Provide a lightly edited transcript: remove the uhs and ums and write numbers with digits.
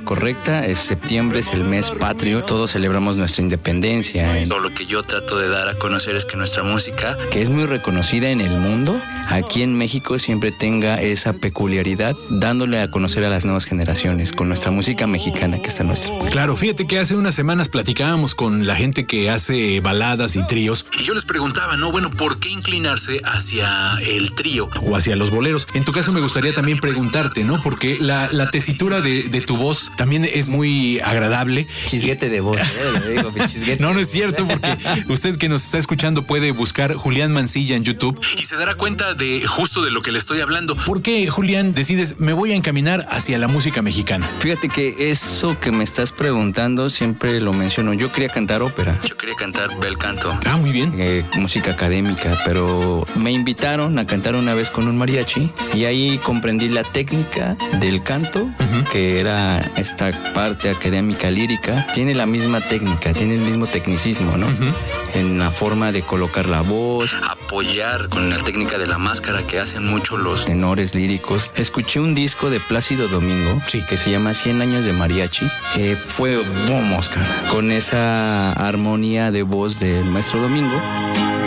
correcta. Septiembre es el mes patrio, todos celebramos nuestra independencia. Todo lo que yo trato de dar a conocer es que nuestra música, que es muy reconocida en el mundo, aquí en México siempre tenga esa peculiaridad, dándole a conocer a las nuevas generaciones con nuestra música mexicana que está nuestra. Claro, fíjate que hace unas semanas platicábamos con la gente que hace baladas y tríos, y yo les preguntaba, ¿no? Bueno, ¿por qué inclinarse hacia el trío o hacia los boleros? En tu caso me gustaría también preguntarte, ¿no? Porque la tesitura de tu voz también es muy agradable. Chisguete de voz, le digo, chisguete. No es cierto, porque usted que nos está escuchando puede buscar Julián Mancilla en YouTube y se dará cuenta de justo de lo que le estoy hablando. ¿Por qué, Julián, decides, me voy a encaminar hacia la música mexicana? Fíjate que eso que me estás preguntando siempre lo menciono. Yo quería cantar ópera, yo quería cantar bel canto. Ah, muy bien. Música académica, pero me invitaron a cantar una vez con un mariachi y ahí comprendí la técnica del canto, que era esta parte académica lírica. Tiene la misma técnica, tiene el mismo tecnicismo, ¿no? En la forma de colocar la voz, apoyar con la técnica de la máscara que hacen mucho los tenores líricos. Escuché un disco de Plácido Domingo, que se llama 100 años de mariachi. Fue boom, Oscar, con esa armonía de voz del maestro Domingo.